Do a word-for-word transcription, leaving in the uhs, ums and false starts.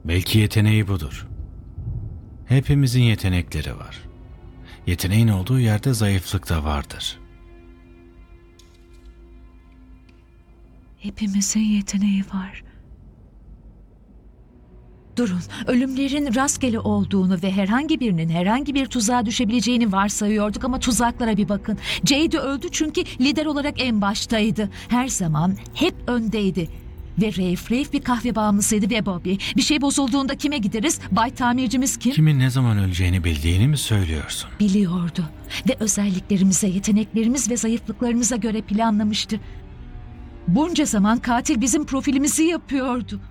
Belki yeteneği budur. Hepimizin yetenekleri var. Yeteneğin olduğu yerde zayıflık da vardır. Hepimizin yeteneği var. Durun, ölümlerin rastgele olduğunu ve herhangi birinin herhangi bir tuzağa düşebileceğini varsayıyorduk ama tuzaklara bir bakın. Jade öldü çünkü lider olarak en baştaydı. Her zaman hep öndeydi. Ve Rafe, Rafe bir kahve bağımlısıydı ve Bobby. Bir şey bozulduğunda kime gideriz? Bay tamircimiz kim? Kimin ne zaman öleceğini bildiğini mi söylüyorsun? Biliyordu. Ve özelliklerimize, yeteneklerimiz ve zayıflıklarımıza göre planlamıştı. Bunca zaman katil bizim profilimizi yapıyordu.